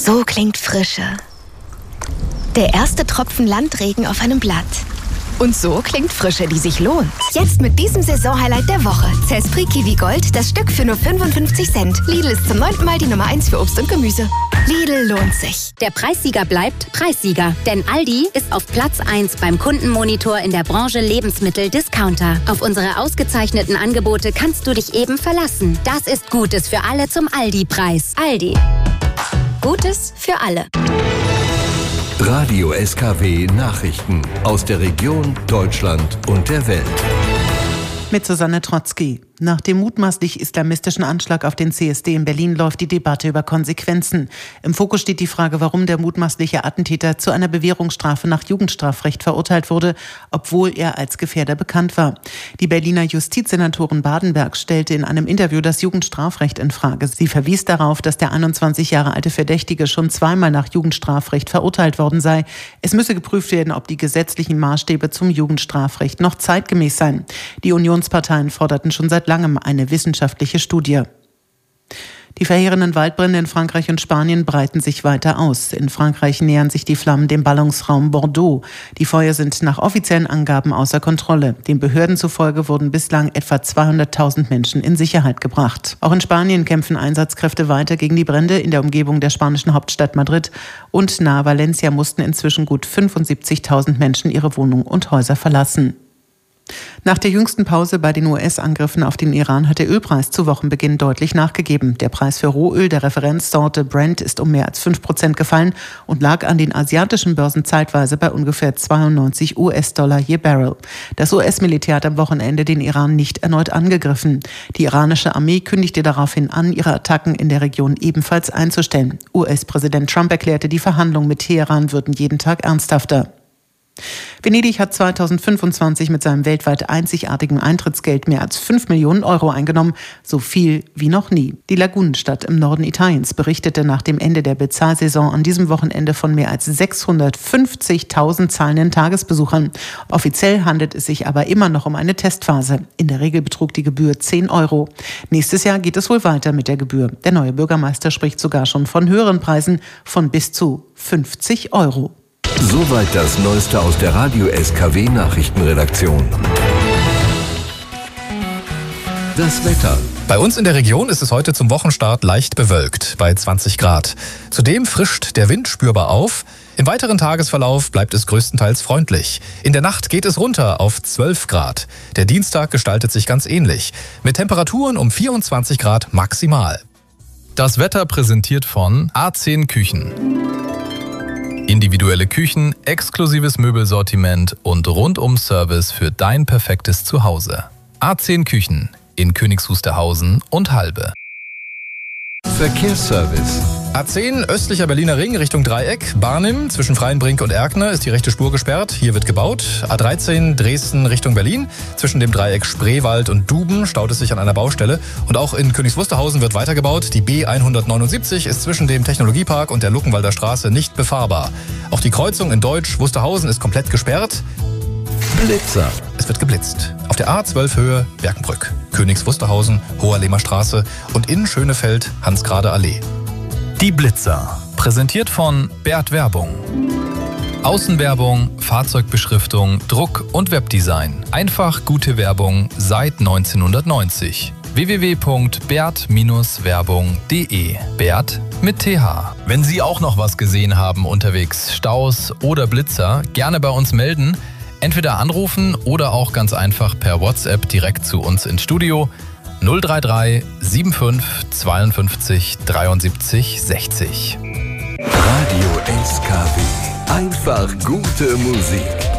So klingt Frische. Der erste Tropfen Landregen auf einem Blatt. Und so klingt Frische, die sich lohnt. Jetzt mit diesem Saisonhighlight der Woche. Zespri Kiwi Gold, das Stück für nur 55 Cent. Lidl ist zum 9. Mal die Nummer 1 für Obst und Gemüse. Lidl lohnt sich. Der Preissieger bleibt Preissieger. Denn Aldi ist auf Platz 1 beim Kundenmonitor in der Branche Lebensmittel-Discounter. Auf unsere ausgezeichneten Angebote kannst du dich eben verlassen. Das ist Gutes für alle zum Aldi-Preis. Aldi. Gutes für alle. Radio SKW Nachrichten aus der Region, Deutschland und der Welt. Mit Susanne Trotzki. Nach dem mutmaßlich islamistischen Anschlag auf den CSD in Berlin läuft die Debatte über Konsequenzen. Im Fokus steht die Frage, warum der mutmaßliche Attentäter zu einer Bewährungsstrafe nach Jugendstrafrecht verurteilt wurde, obwohl er als Gefährder bekannt war. Die Berliner Justizsenatorin Badenberg stellte in einem Interview das Jugendstrafrecht in Frage. Sie verwies darauf, dass der 21 Jahre alte Verdächtige schon zweimal nach Jugendstrafrecht verurteilt worden sei. Es müsse geprüft werden, ob die gesetzlichen Maßstäbe zum Jugendstrafrecht noch zeitgemäß seien. Die Unionsparteien forderten schon seit langem eine wissenschaftliche Studie. Die verheerenden Waldbrände in Frankreich und Spanien breiten sich weiter aus. In Frankreich nähern sich die Flammen dem Ballungsraum Bordeaux. Die Feuer sind nach offiziellen Angaben außer Kontrolle. Den Behörden zufolge wurden bislang etwa 200.000 Menschen in Sicherheit gebracht. Auch in Spanien kämpfen Einsatzkräfte weiter gegen die Brände. In der Umgebung der spanischen Hauptstadt Madrid und nahe Valencia mussten inzwischen gut 75.000 Menschen ihre Wohnungen und Häuser verlassen. Nach der jüngsten Pause bei den US-Angriffen auf den Iran hat der Ölpreis zu Wochenbeginn deutlich nachgegeben. Der Preis für Rohöl der Referenzsorte Brent ist um mehr als 5% gefallen und lag an den asiatischen Börsen zeitweise bei ungefähr 92 US-Dollar je Barrel. Das US-Militär hat am Wochenende den Iran nicht erneut angegriffen. Die iranische Armee kündigte daraufhin an, ihre Attacken in der Region ebenfalls einzustellen. US-Präsident Trump erklärte, die Verhandlungen mit Teheran würden jeden Tag ernsthafter. Venedig hat 2025 mit seinem weltweit einzigartigen Eintrittsgeld mehr als 5 Millionen Euro eingenommen, so viel wie noch nie. Die Lagunenstadt im Norden Italiens berichtete nach dem Ende der Bezahlsaison an diesem Wochenende von mehr als 650.000 zahlenden Tagesbesuchern. Offiziell handelt es sich aber immer noch um eine Testphase. In der Regel betrug die Gebühr 10 Euro. Nächstes Jahr geht es wohl weiter mit der Gebühr. Der neue Bürgermeister spricht sogar schon von höheren Preisen von bis zu 50 Euro. Soweit das Neueste aus der Radio SKW Nachrichtenredaktion. Das Wetter. Bei uns in der Region ist es heute zum Wochenstart leicht bewölkt, bei 20 Grad. Zudem frischt der Wind spürbar auf. Im weiteren Tagesverlauf bleibt es größtenteils freundlich. In der Nacht geht es runter auf 12 Grad. Der Dienstag gestaltet sich ganz ähnlich, mit Temperaturen um 24 Grad maximal. Das Wetter präsentiert von A10 Küchen. Individuelle Küchen, exklusives Möbelsortiment und Rundum-Service für dein perfektes Zuhause. A10 Küchen in Königs Wusterhausen und Halbe. Verkehrsservice. A10 östlicher Berliner Ring Richtung Dreieck. Barnim zwischen Freienbrink und Erkner ist die rechte Spur gesperrt. Hier wird gebaut. A13 Dresden Richtung Berlin. Zwischen dem Dreieck Spreewald und Duben staut es sich an einer Baustelle. Und auch in Königs Wusterhausen wird weitergebaut. Die B179 ist zwischen dem Technologiepark und der Luckenwalder Straße nicht befahrbar. Auch die Kreuzung in Deutsch Wusterhausen ist komplett gesperrt. Blitzer. Es wird geblitzt. Auf der A12 Höhe Berkenbrück, Königs Wusterhausen, Hoherlehmer Straße und in Schönefeld Hansgrade Allee. Die Blitzer. Präsentiert von Bert Werbung. Außenwerbung, Fahrzeugbeschriftung, Druck und Webdesign. Einfach gute Werbung seit 1990. www.bert-werbung.de. Bert mit TH. Wenn Sie auch noch was gesehen haben unterwegs, Staus oder Blitzer, gerne bei uns melden. Entweder anrufen oder auch ganz einfach per WhatsApp direkt zu uns ins Studio 033 75 52 73 60. Radio SKW. Einfach gute Musik.